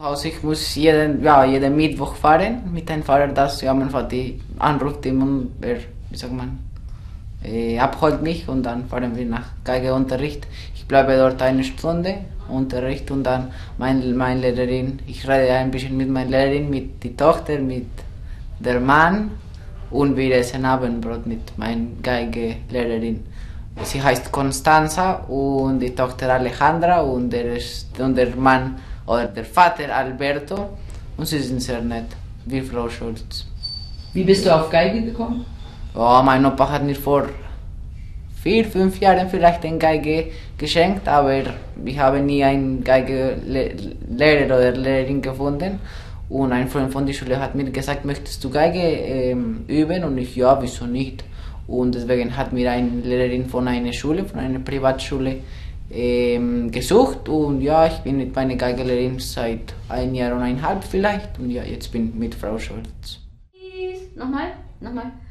Also ich muss jeden Mittwoch fahren mit einem Fahrer, das ja, mein Vater anruft immer und wie sagt man, abholt mich und dann fahren wir nach Geigeunterricht. Ich bleibe dort eine Stunde Unterricht und dann meine Lehrerin, ich rede ein bisschen mit meiner Lehrerin, mit der Tochter, mit der Mann und wir essen Abendbrot mit meiner Geigelehrerin. Sie heißt Constanza und die Tochter Alejandra und der Mann oder der Vater Alberto und sie sind sehr nett, wie Frau Schulz. Wie bist du auf Geige gekommen? Ja, mein Opa hat mir vor 4, 5 Jahren vielleicht eine Geige geschenkt, aber ich habe nie einen Geigelehrer oder Lehrerin gefunden. Und ein Freund von der Schule hat mir gesagt, möchtest du Geige üben? Und ich, ja, wieso nicht? Und deswegen hat mir eine Lehrerin von einer Schule, von einer Privatschule, gesucht. Und ja, ich bin mit meiner Geigelehrerin seit 1 Jahr und 1,5 vielleicht. Und ja, jetzt bin ich mit Frau Schulz. Nochmal, nochmal.